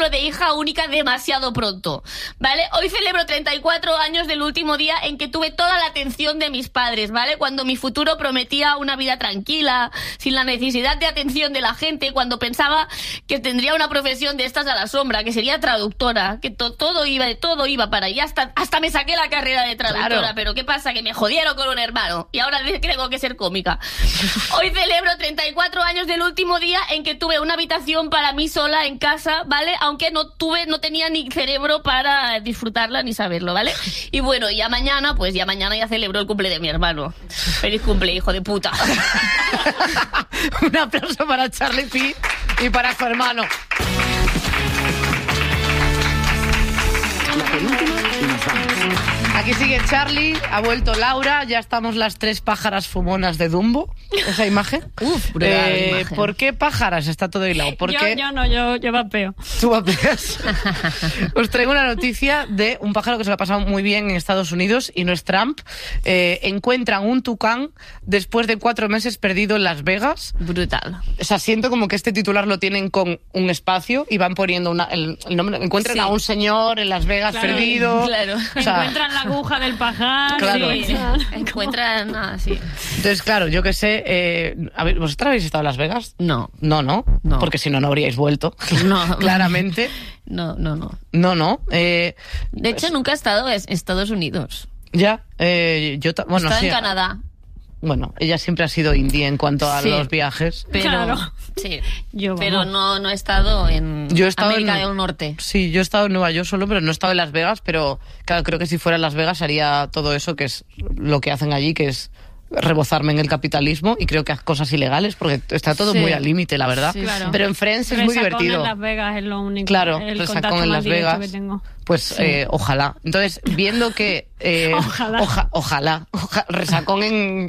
de hija única demasiado pronto, ¿vale? Hoy celebro 34 años del último día en que tuve toda la atención de mis padres, ¿vale? Cuando mi futuro prometía una vida tranquila, sin la necesidad de atención de la gente, cuando pensaba que tendría una profesión de estas a la sombra, que sería traductora, que todo iba para allá, hasta me saqué la carrera de traductora, claro. Pero ¿qué pasa? Que me jodieron con un hermano y ahora tengo que ser cómica. Hoy celebro 34 años del último día en que tuve una habitación para mí sola en casa, ¿vale? Aunque no tenía ni cerebro para disfrutarla ni saberlo, ¿vale? Y bueno, ya mañana ya celebro el cumple de mi hermano. Feliz cumple, hijo de puta. Un aplauso para Charlie P y para su hermano. La penúltima y nos vamos. Aquí sigue Charlie, ha vuelto Laura, ya estamos las 3 pájaras fumonas de Dumbo. ¿Esa imagen? Brutal imagen. ¿Por qué pájaras? Está todo hilado. ¿Por qué? Yo vapeo. Tú vapeas. Os traigo una noticia de un pájaro que se lo ha pasado muy bien en Estados Unidos y no es Trump. Encuentran un tucán después de 4 meses perdido en Las Vegas. Brutal. O sea, siento como que este titular lo tienen con un espacio y van poniendo el nombre. Encuentran a un señor en Las Vegas perdido. Claro. O sea, encuentran la aguja del pajar. Claro. Sí. Encuentran sí. Entonces, claro, yo qué sé. A ver, ¿vosotros habéis estado en Las Vegas? No. No. Porque si no habríais vuelto. No. Claramente. No. No. De hecho, nunca he estado en Estados Unidos. Ya. Yo he estado sí, en Canadá. Bueno, ella siempre ha sido indie en cuanto a Sí. los viajes. Pero, Claro. Sí. Yo, Pero vamos. no he estado en Yo he estado América en- del Norte. Sí, yo he estado en Nueva York solo, pero no he estado en Las Vegas, pero claro, creo que si fuera en Las Vegas haría todo eso, que es lo que hacen allí, que es rebozarme en el capitalismo, y creo que haz cosas ilegales, porque está todo Sí. muy al límite, la verdad. Sí, Claro. Pero en Friends es muy Resacón divertido. en Las Vegas es lo único. Claro, el resacón contacto en más Las directo Vegas. que tengo. Pues ojalá. Entonces, viendo que... Ojalá. Ojalá. Resacón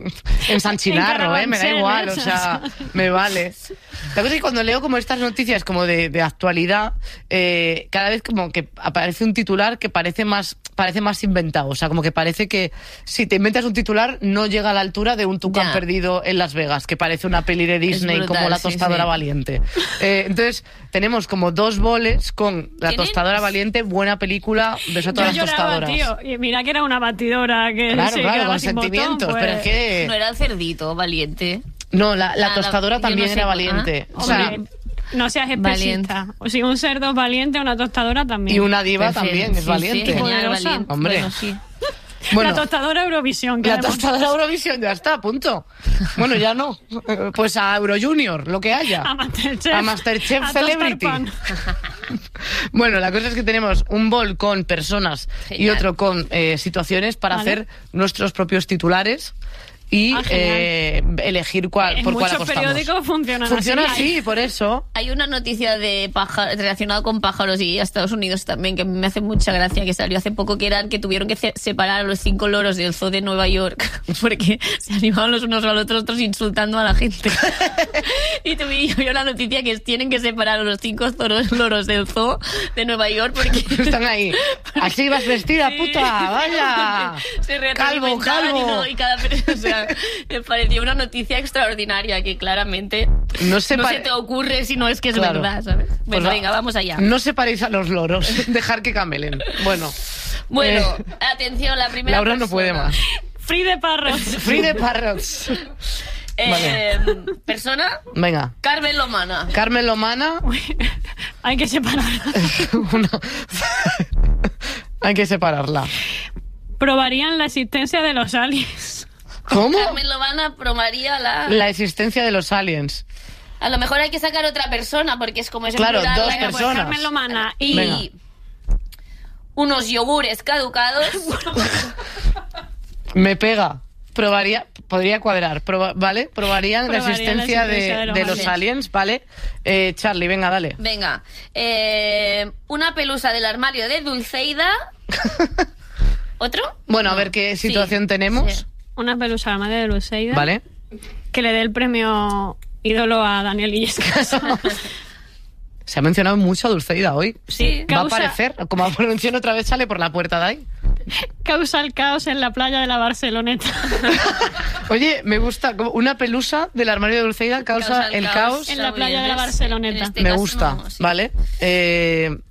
en San Chinarro, En me da igual, o Carabanchel, sea, me vale. La cosa es que cuando leo como estas noticias como de actualidad, cada vez como que aparece un titular que parece más inventado. O sea, como que parece que si te inventas un titular no llega a la altura de un tucán Ya. perdido en Las Vegas, que parece una peli de Disney brutal, como La sí, tostadora sí. valiente. Entonces, tenemos como 2 boles con La ¿Tiene? tostadora valiente, buena película, beso a Yo todas las lloraba, tostadoras. tío. Y mira que era una batidora que Claro, se claro, quedaba con sin botón, sentimientos, pues. pero es que... No era el cerdito valiente. No, la la- tostadora yo también no sé- era valiente. Ah, O sea, Hombre, no seas Valiente. espesista. O si un cerdo es valiente, una tostadora también. y una diva Perfecto. también es Sí, valiente. Sí, genial, Poderosa. valiente. Hombre. Bueno, sí. Bueno, La tostadora Eurovisión. que la además- tostadora Eurovisión ya está, punto. Bueno, ya no. Pues a Euro Junior, lo que haya. A Masterchef. A Masterchef A tostar Celebrity. pan. Bueno, la cosa es que tenemos un bol con personas y Genial. otro con situaciones para Vale. hacer nuestros propios titulares y elegir En por cuál muchos apostamos. periódicos funcionan Funciona así. así, por eso. Hay una noticia de relacionada con pájaros y Estados Unidos también que me hace mucha gracia, que salió hace poco, que tuvieron que separar a los 5 loros del zoo de Nueva York porque se animaban los unos a los otros insultando a la gente. Y yo una noticia que tienen que separar a los 5 loros del zoo de Nueva York porque Están ahí. Así vas vestida, Sí. puta, vaya. Se Calvo, retroalimentaban calvo. y cada persona, o sea, me pareció una noticia extraordinaria que claramente No no se te ocurre si no es que es Claro. verdad, ¿sabes? Bueno, Pues venga, vamos allá. No separéis a los loros, dejar que camelen. Bueno, Bueno, atención, la primera Laura no puede persona. más. Free de parros. Free the parrots. Persona, Venga. Carmen Lomana. Carmen Lomana. Hay que separarla. Una- Hay que separarla. Probarían la existencia de los aliens. ¿Cómo? Carmen Lomana probaría La existencia de los aliens. A lo mejor hay que sacar otra persona porque es como ese Claro, plural, 2 venga, pues, personas. Carmen Lomana y Venga. unos yogures caducados. Me pega. Podría cuadrar, ¿vale? Probarían la existencia de los aliens, ¿vale? Charlie, venga, dale. Venga, una pelusa del armario de Dulceida. ¿Otro? Bueno, a No. ver qué Sí, situación tenemos. sí. Una pelusa a la madre de Luceida. ¿Vale? Que le dé el premio ídolo a Daniel Illescas. Se ha mencionado mucho a Dulceida hoy. Sí. Va a Causa- aparecer, como menciono otra vez, sale por la puerta de ahí. Causa el caos en la playa de la Barceloneta. Oye, me gusta. Como una pelusa del armario de Dulceida causa el caos En la Está playa bien, de la ¿ves? Barceloneta. En este me caso gusta, no, sí. ¿vale?